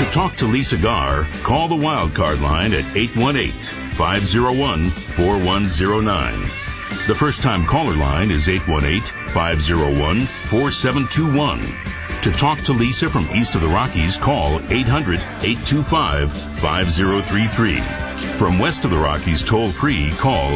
To talk to Lisa Garr, call the Wildcard line at 818-501-4109. The first-time caller line is 818-501-4721. To talk to Lisa from east of the Rockies, call 800-825-5033. From west of the Rockies, toll-free, call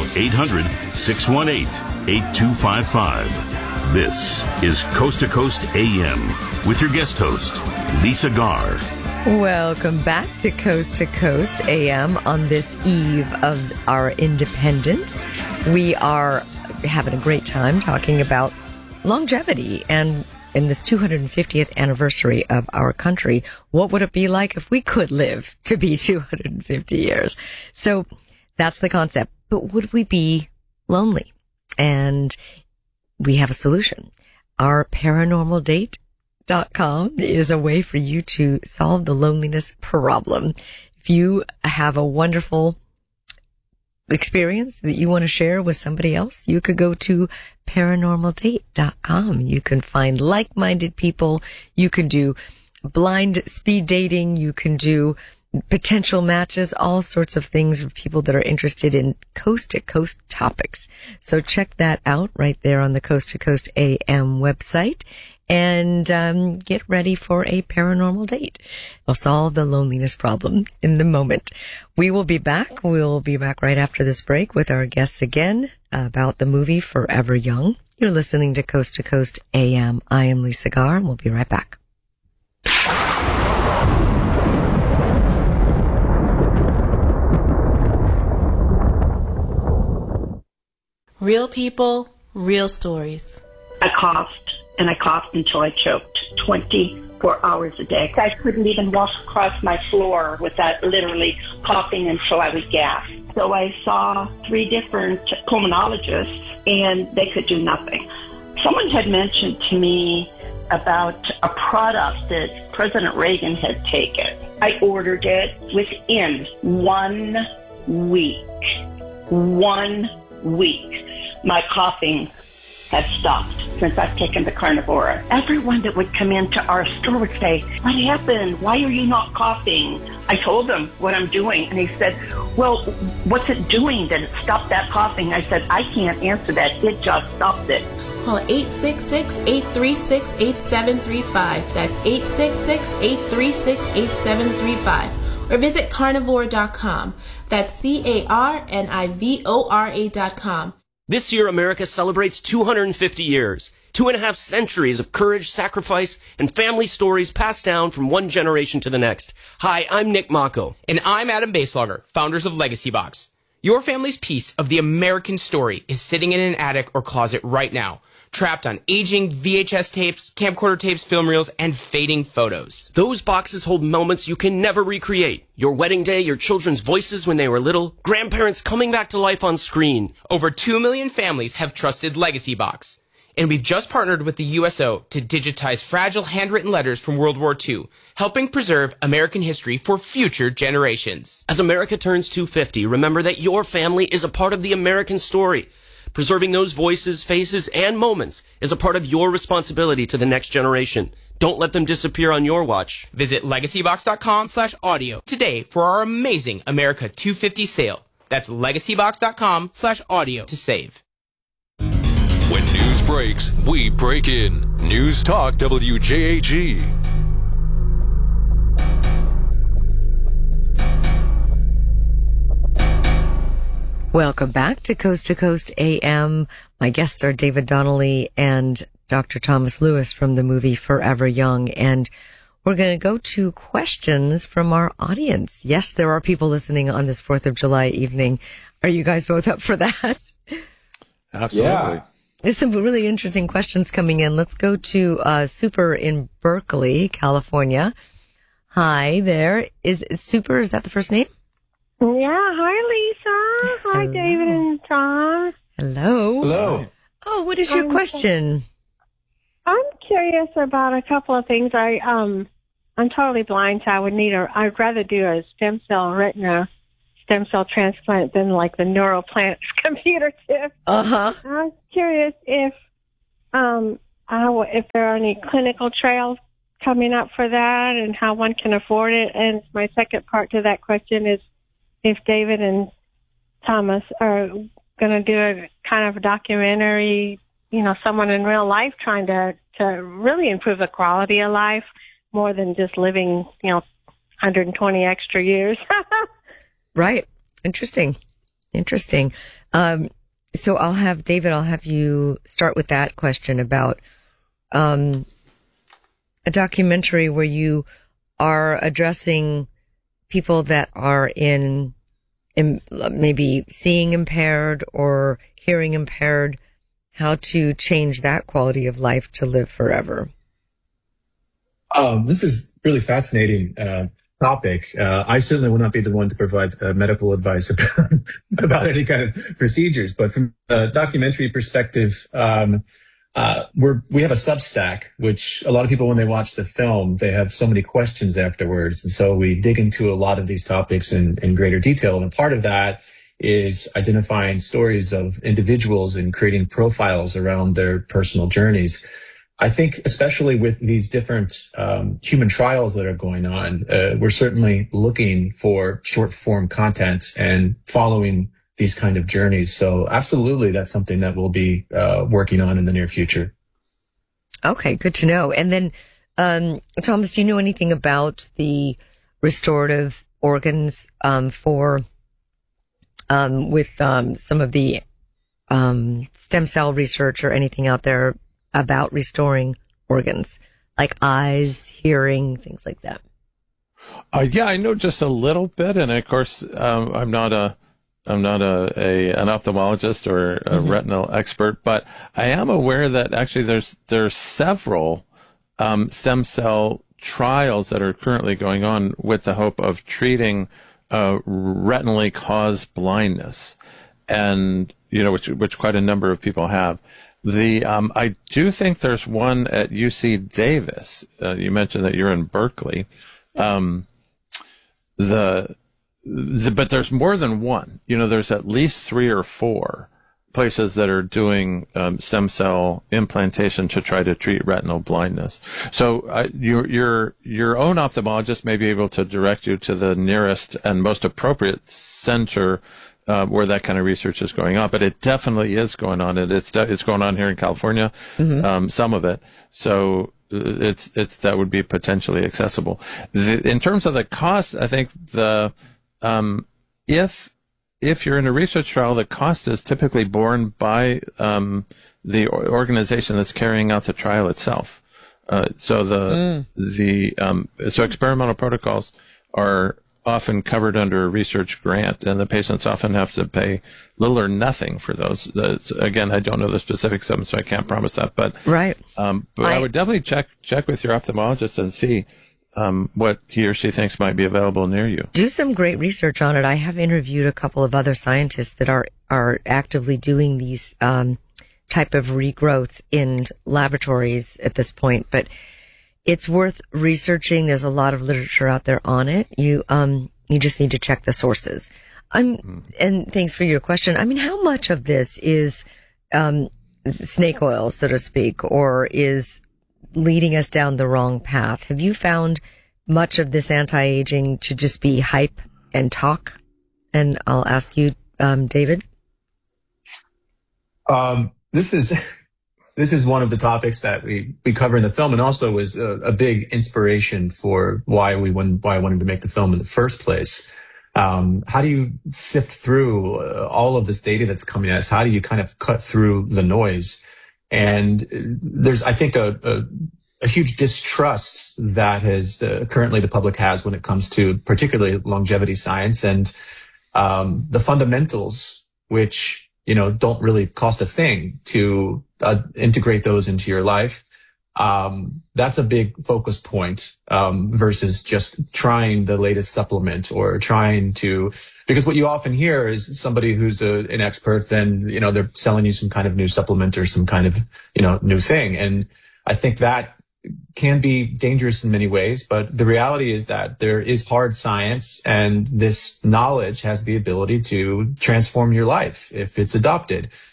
800-618-8255. This is Coast to Coast AM with your guest host, Lisa Garr. Welcome back to Coast AM on this eve of our independence. We are having a great time talking about longevity and in this 250th anniversary of our country, what would it be like if we could live to be 250 years? So that's the concept. But would we be lonely? And we have a solution. Our paranormaldate.com is a way for you to solve the loneliness problem. If you have a wonderful experience that you want to share with somebody else, you could go to paranormaldate.com. You can find like-minded people. You can do blind speed dating. You can do potential matches, all sorts of things for people that are interested in coast-to-coast topics. So check that out right there on the Coast to Coast AM website. And get ready for a paranormal date. We'll solve the loneliness problem in the moment. We will be back. We'll be back right after this break with our guests again about the movie Forever Young. You're listening to Coast AM. I am Lisa Garr, and we'll be right back. Real people, real stories. I coughed, and I coughed until I choked 24 hours a day. I couldn't even walk across my floor without literally coughing until I would gasp. So I saw 3 different pulmonologists, and they could do nothing. Someone had mentioned to me about a product that President Reagan had taken. I ordered it within 1 week. 1 week. My coughing has stopped since I've taken the Carnivora. Everyone that would come into our store would say, "What happened? Why are you not coughing?" I told them what I'm doing, and he said, "Well, what's it doing that it stopped that coughing?" I said, "I can't answer that. It just stopped it." Call 866-836-8735. That's 866-836-8735. Or visit carnivore.com. That's carnivora.com. This year, America celebrates 250 years, 2.5 centuries of courage, sacrifice, and family stories passed down from one generation to the next. Hi, I'm Nick Mako. And I'm Adam Baselogger, founders of Legacy Box. Your family's piece of the American story is sitting in an attic or closet right now, trapped on aging VHS tapes, camcorder tapes, film reels, and fading photos. Those boxes hold moments you can never recreate. Your wedding day, your children's voices when they were little, grandparents coming back to life on screen. Over 2 million families have trusted Legacy Box. And we've just partnered with the USO to digitize fragile handwritten letters from World War II, helping preserve American history for future generations. As America turns 250, remember that your family is a part of the American story. Preserving those voices, faces, and moments is a part of your responsibility to the next generation. Don't let them disappear on your watch. Visit legacybox.com/audio today for our amazing America 250 sale. That's legacybox.com/audio to save. When news breaks, we break in. News Talk WJAG. Welcome back to Coast AM. My guests are David Donnelly and Dr. Thomas Lewis from the movie Forever Young. And we're going to go to questions from our audience. Yes, there are people listening on this 4th of July evening. Are you guys both up for that? Absolutely. Yeah. There's some really interesting questions coming in. Let's go to Super in Berkeley, California. Hi there. Is Super, is that the first name? Yeah, hi Lisa. Hi Hello. David and Tom. Hello. Hello. Oh, what is your question? I'm curious about a couple of things. I'm totally blind, so I'd rather do a stem cell transplant than like the Neuroplants computer chip. Uh-huh. I was curious if there are any clinical trials coming up for that and how one can afford it. And my second part to that question is if David and Thomas are going to do a kind of a documentary, someone in real life trying to really improve the quality of life more than just living, 120 extra years. Right. Interesting. So I'll have you start with that question about a documentary where you are addressing people that are in maybe seeing impaired or hearing impaired, how to change that quality of life to live forever. This is really fascinating topic. I certainly will not be the one to provide medical advice about any kind of procedures, but from a documentary perspective, we have a Substack, which a lot of people, when they watch the film, they have so many questions afterwards. And so we dig into a lot of these topics in greater detail. And part of that is identifying stories of individuals and creating profiles around their personal journeys. I think especially with these different human trials that are going on, we're certainly looking for short form content and following these kind of journeys. So absolutely, that's something that we'll be working on in the near future. Okay, good to know. And then, Thomas, do you know anything about the restorative organs with some of the stem cell research or anything out there about restoring organs, like eyes, hearing, things like that? Yeah, I know just a little bit, and of course, I'm not an ophthalmologist or a retinal expert, but I am aware that actually there's several stem cell trials that are currently going on with the hope of treating retinally caused blindness, and which quite a number of people have. I do think there's one at UC Davis. You mentioned that you're in Berkeley. But there's more than one. There's at least 3 or 4 places that are doing stem cell implantation to try to treat retinal blindness. So your own ophthalmologist may be able to direct you to the nearest and most appropriate center where that kind of research is going on, but it definitely is going on. It's going on here in California, some of it. So that would be potentially accessible. In terms of the cost, I think if you're in a research trial, the cost is typically borne by the organization that's carrying out the trial itself. So experimental protocols are often covered under a research grant, and the patients often have to pay little or nothing for those. Again, I don't know the specifics of them, so I can't promise that. But right. But I would definitely check with your ophthalmologist and see what he or she thinks might be available near you. Do some great research on it. I have interviewed a couple of other scientists that are actively doing these type of regrowth in laboratories at this point, but it's worth researching. There's a lot of literature out there on it. You just need to check the sources. And thanks for your question. I mean, how much of this is snake oil, so to speak, or is leading us down the wrong path? Have you found much of this anti-aging to just be hype and talk? And I'll ask you, David. This is one of the topics that we cover in the film, and also was a big inspiration for why I wanted to make the film in the first place. How do you sift through all of this data that's coming at us? How do you kind of cut through the noise? And there's, I think, a huge distrust that has currently the public has when it comes to particularly longevity science and the fundamentals, which don't really cost a thing to integrate those into your life. That's a big focus point versus just trying the latest supplement or trying to, because what you often hear is somebody who's an expert, then they're selling you some kind of new supplement or some kind of new thing, and I think that can be dangerous in many ways. But the reality is that there is hard science, and this knowledge has the ability to transform your life if it's adopted.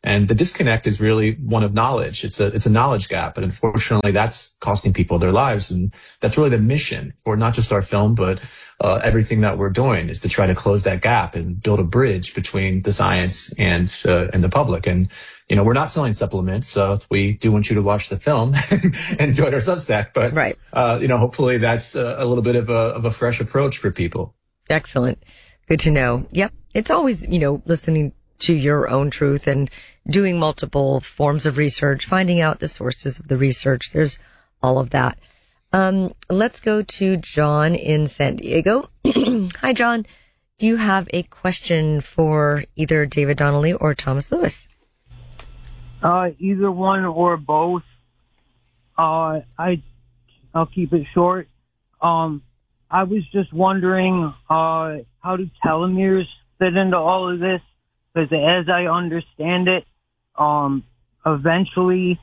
And the disconnect is really one of knowledge. It's a knowledge gap. And unfortunately, that's costing people their lives. And that's really the mission for not just our film, but everything that we're doing is to try to close that gap and build a bridge between the science and the public. And, we're not selling supplements. We do want you to watch the film and join our Substack. But, right. Hopefully that's a little bit of a fresh approach for people. Excellent. Good to know. Yep. It's always, listening to your own truth and doing multiple forms of research, finding out the sources of the research. There's all of that. Let's go to John in San Diego. Hi, John. Do you have a question for either David Donnelly or Thomas Lewis? Either one or both. I'll keep it short. I was just wondering, how do telomeres fit into all of this? Because as I understand it, eventually,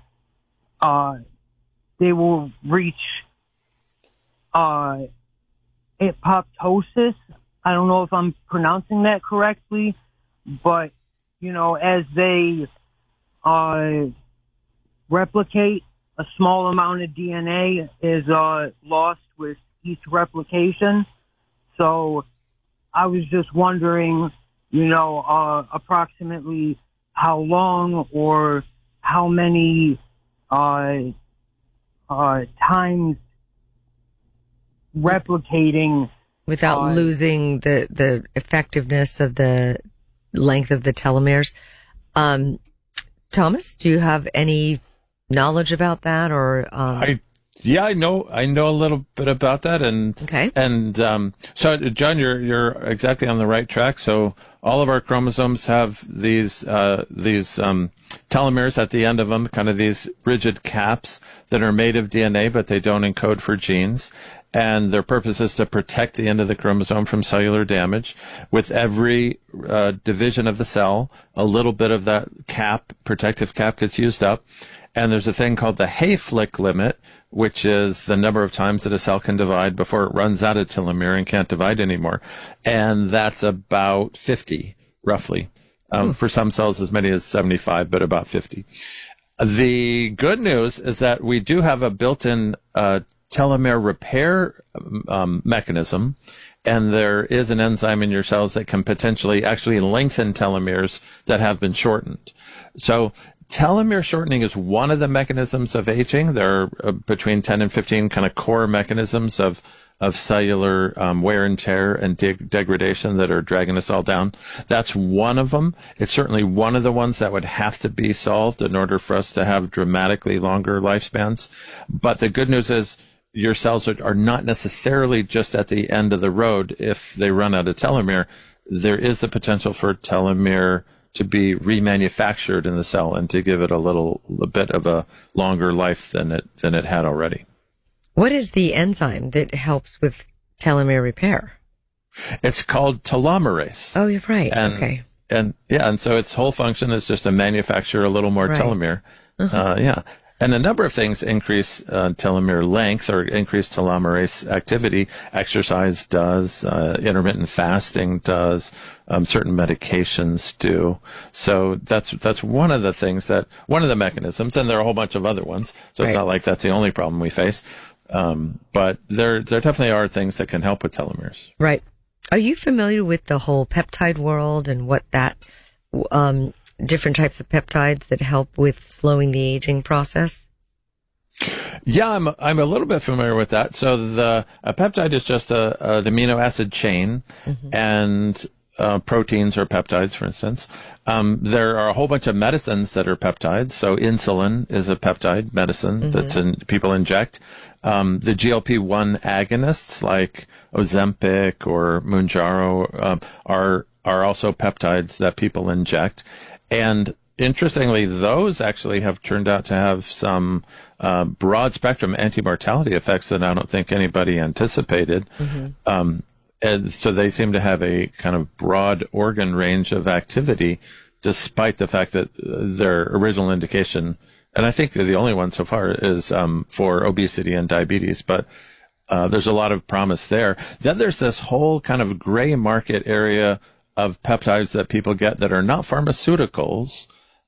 they will reach, apoptosis. I don't know if I'm pronouncing that correctly, but, as they, replicate, a small amount of DNA is, lost with each replication. So I was just wondering, approximately how long or how many times replicating without losing the effectiveness of the length of the telomeres. Thomas, do you have any knowledge about that, or I know a little bit about that, and okay. And so, John, you're exactly on the right track. So all of our chromosomes have these telomeres at the end of them, kind of these rigid caps that are made of DNA, but they don't encode for genes. And their purpose is to protect the end of the chromosome from cellular damage. With every division of the cell, a little bit of that protective cap gets used up. And there's a thing called the Hayflick limit, which is the number of times that a cell can divide before it runs out of telomere and can't divide anymore. And that's about 50, roughly. For some cells, as many as 75, but about 50. The good news is that we do have a built-in telomere repair mechanism, and there is an enzyme in your cells that can potentially actually lengthen telomeres that have been shortened. So telomere shortening is one of the mechanisms of aging. There are between 10 and 15 kind of core mechanisms of cellular wear and tear and degradation that are dragging us all down. That's one of them. It's certainly one of the ones that would have to be solved in order for us to have dramatically longer lifespans. But the good news is your cells are not necessarily just at the end of the road if they run out of telomere. There is the potential for telomere to be remanufactured in the cell and to give it a bit of a longer life than it had already. What is the enzyme that helps with telomere repair? It's called telomerase. Oh, you're right. Okay. And so its whole function is just to manufacture a little more telomere. Uh-huh. And a number of things increase telomere length or increase telomerase activity. Exercise does, intermittent fasting does, certain medications do. So that's one of the things one of the mechanisms, and there are a whole bunch of other ones. So it's not like that's the only problem we face. But there definitely are things that can help with telomeres. Right. Are you familiar with the whole peptide world and what that, different types of peptides that help with slowing the aging process? Yeah, I'm a little bit familiar with that. So a peptide is just an amino acid chain, mm-hmm. and proteins are peptides, for instance. There are a whole bunch of medicines that are peptides. So insulin is a peptide medicine mm-hmm. People inject. The GLP-1 agonists like Ozempic or Mounjaro are also peptides that people inject. And interestingly, those actually have turned out to have some broad spectrum anti-mortality effects that I don't think anybody anticipated. Mm-hmm. And so they seem to have a kind of broad organ range of activity, despite the fact that their original indication, and I think they're the only one so far, is for obesity and diabetes. But there's a lot of promise there. Then there's this whole kind of gray market area of peptides that people get that are not pharmaceuticals,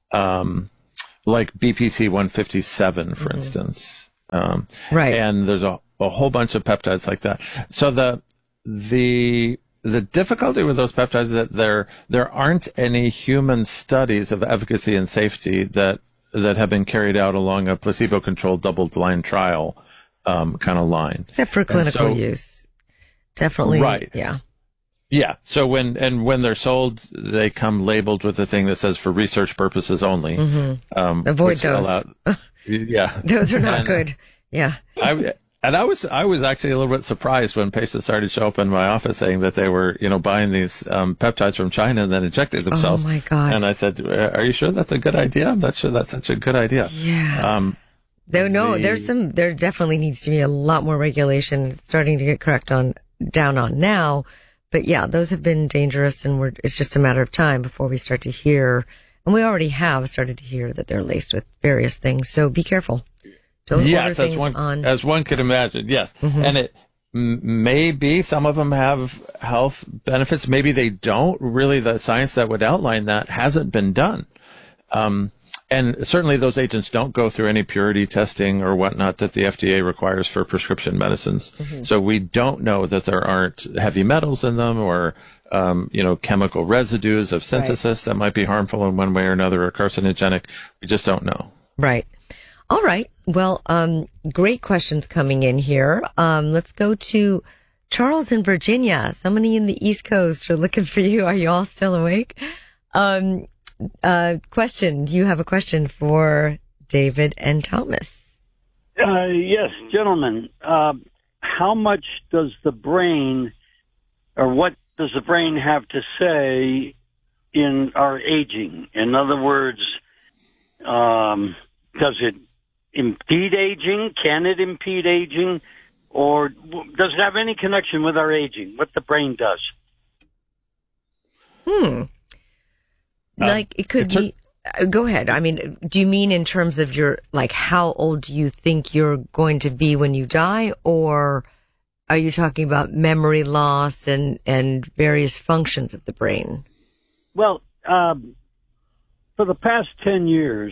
like BPC 157, for instance. Right. And there's a whole bunch of peptides like that. So the difficulty with those peptides is that there aren't any human studies of efficacy and safety that have been carried out along a placebo-controlled double-blind trial kind of line. Except for clinical use. Definitely. Right. Yeah. Yeah. So when they're sold, they come labeled with a thing that says for research purposes only. Mm-hmm. Avoid those. Yeah. Those are not good. Yeah. I was actually a little bit surprised when patients started to show up in my office saying that they were, buying these peptides from China and then injecting themselves. Oh my God. And I said, "Are you sure that's a good idea? I'm not sure that's such a good idea." Yeah. There definitely needs to be a lot more regulation. It's starting to get down on now. But yeah, those have been dangerous, and it's just a matter of time before we start to hear, and we already have started to hear that they're laced with various things. So be careful. Don't order things as one could imagine. Yes. Mm-hmm. And it maybe some of them have health benefits. Maybe they don't. Really, the science that would outline that hasn't been done. And certainly those agents don't go through any purity testing or whatnot that the FDA requires for prescription medicines. Mm-hmm. So we don't know that there aren't heavy metals in them or, chemical residues of synthesis that might be harmful in one way or another or carcinogenic. We just don't know. Right. All right. Well, great questions coming in here. Let's go to Charles in Virginia. Somebody in the East Coast are looking for you. Are you all still awake? Question. Do you have a question for David and Thomas? Yes, gentlemen. How much does the brain, or what does the brain have to say in our aging? In other words, does it impede aging? Can it impede aging? Or does it have any connection with our aging, what the brain does? Like it could be. Go ahead. I mean, do you mean in terms of how old do you think you're going to be when you die, or are you talking about memory loss and various functions of the brain? Well, for the past 10 years,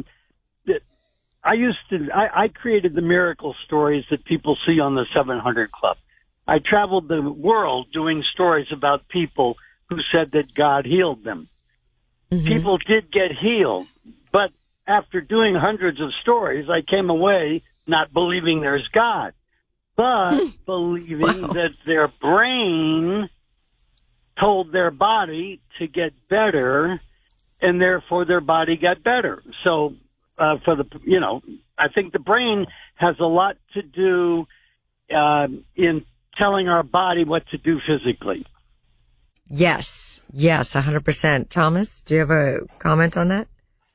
I created the miracle stories that people see on the 700 Club. I traveled the world doing stories about people who said that God healed them. Mm-hmm. People did get healed, but after doing hundreds of stories, I came away not believing there's God, but believing that their brain told their body to get better, and therefore their body got better. So, I think the brain has a lot to do in telling our body what to do physically. Yes, 100%. Thomas, do you have a comment on that?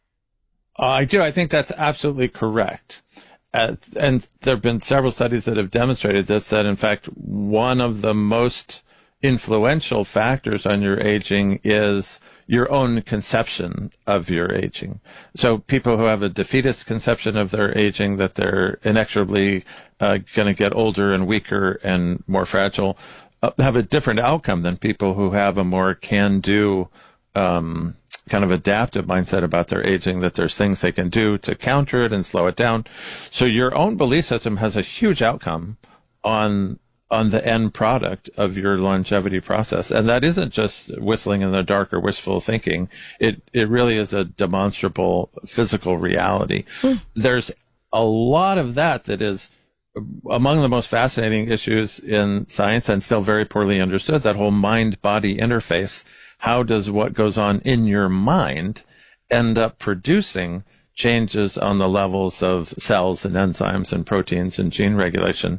I do. I think that's absolutely correct. And there have been several studies that have demonstrated this, that in fact, one of the most influential factors on your aging is your own conception of your aging. So people who have a defeatist conception of their aging, that they're inexorably going to get older and weaker and more fragile, have a different outcome than people who have a more can-do, kind of adaptive mindset about their aging, that there's things they can do to counter it and slow it down. So your own belief system has a huge outcome on the end product of your longevity process. And that isn't just whistling in the dark or wishful thinking. It really is a demonstrable physical reality. There's a lot of that is among the most fascinating issues in science and still very poorly understood, that whole mind-body interface. How does what goes on in your mind end up producing changes on the levels of cells and enzymes and proteins and gene regulation?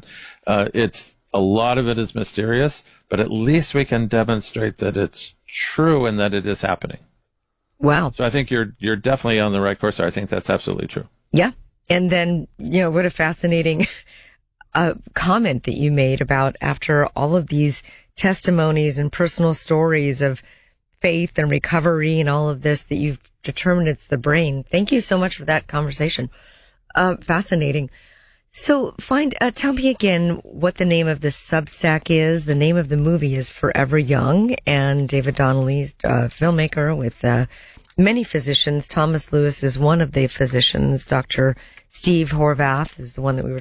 A lot of it is mysterious, but at least we can demonstrate that it's true and that it is happening. Wow. So I think you're definitely on the right course there. I think that's absolutely true. Yeah. And then, what a fascinating comment that you made about after all of these testimonies and personal stories of faith and recovery and all of this, that you've determined it's the brain. Thank you so much for that conversation. Fascinating. So tell me again what the name of this Substack is. The name of the movie is Forever Young, and David Donnelly's filmmaker with many physicians. Thomas Lewis is one of the physicians. Dr. Steve Horvath is the one that we were